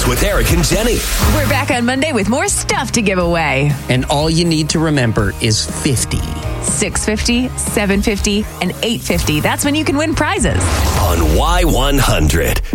Mornings with Eric and Jenny. We're back on Monday with more stuff to give away. And all you need to remember is 50. 650, 750, and 850. That's when you can win prizes. On Y100.